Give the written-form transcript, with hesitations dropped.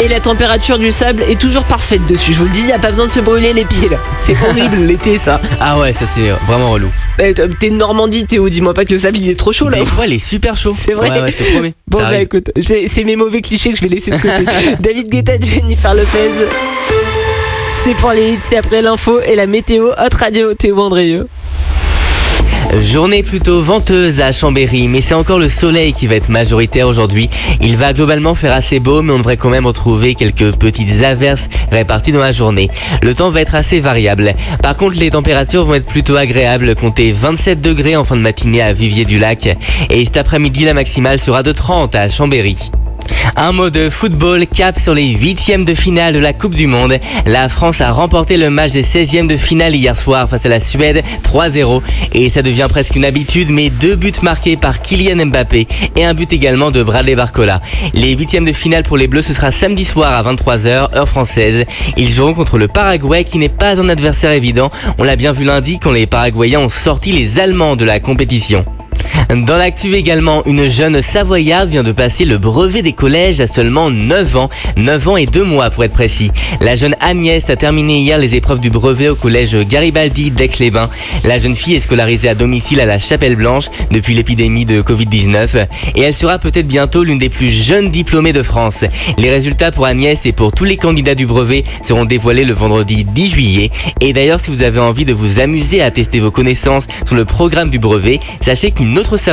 Et la température du sable est toujours parfaite dessus. Je vous le dis, il n'y a pas besoin de se brûler les pieds là. C'est horrible l'été ça. Ah ouais, ça c'est vraiment relou. T'es de Normandie, Théo, dis-moi pas que le sable il est trop chaud là. Des fois, il est super chaud. C'est vrai. Ouais, je te promets. Bon Ça bah arrive. écoute, c'est mes mauvais clichés que je vais laisser de côté. David Guetta, Jennifer Lopez. C'est pour les hits, c'est après l'info et la météo. Hot Radio, Théo Andrieux. Journée plutôt venteuse à Chambéry, mais c'est encore le soleil qui va être majoritaire aujourd'hui. Il va globalement faire assez beau, mais on devrait quand même retrouver quelques petites averses réparties dans la journée. Le temps va être assez variable. Par contre, les températures vont être plutôt agréables. Comptez 27 degrés en fin de matinée à Viviers-du-Lac. Et cet après-midi, la maximale sera de 30 à Chambéry. Un mot de football, cap sur les 8e de finale de la Coupe du Monde. La France a remporté le match des 16e de finale hier soir face à la Suède 3-0 et ça devient presque une habitude, mais 2 buts marqués par Kylian Mbappé et un but également de Bradley Barcola. Les 8e de finale pour les Bleus, ce sera samedi soir à 23h heure française. Ils joueront contre le Paraguay qui n'est pas un adversaire évident. On l'a bien vu lundi quand les Paraguayens ont sorti les Allemands de la compétition. Dans l'actu également, une jeune Savoyarde vient de passer le brevet des collèges à seulement 9 ans. 9 ans et 2 mois pour être précis. La jeune Agnès a terminé hier les épreuves du brevet au collège Garibaldi d'Aix-les-Bains. La jeune fille est scolarisée à domicile à la Chapelle Blanche depuis l'épidémie de Covid-19 et elle sera peut-être bientôt l'une des plus jeunes diplômées de France. Les résultats pour Agnès et pour tous les candidats du brevet seront dévoilés le vendredi 10 juillet. Et d'ailleurs, si vous avez envie de vous amuser à tester vos connaissances sur le programme du brevet, sachez qu'une autre